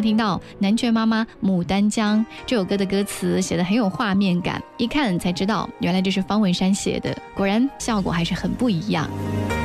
刚听到南拳妈妈牡丹江这首歌的歌词写得很有画面感，一看才知道原来这是方文山写的，果然效果还是很不一样。